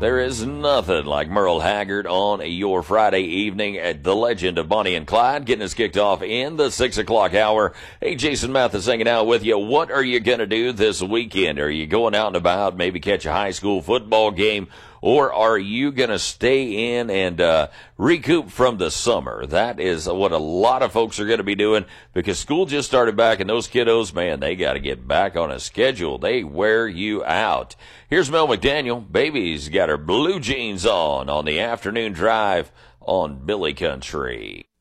There is nothing like Merle Haggard on your Friday evening at the legend of Bonnie and Clyde, getting us kicked off in the 6 o'clock hour. Hey, Jason Mathis hanging out with you. What are you going to do this weekend? Are you going out and about, maybe catch a high school football game? Or are you going to stay in and recoup from the summer? That is what a lot of folks are going to be doing because school just started back, and those kiddos, man, they got to get back on a schedule. They wear you out. Here's Mel McDaniel. Baby's got her blue jeans on the afternoon drive on Billy Country.